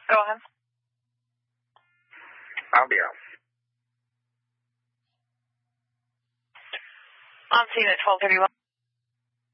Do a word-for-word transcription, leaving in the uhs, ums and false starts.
Go ahead. I'll be out. On scene at twelve thirty-one.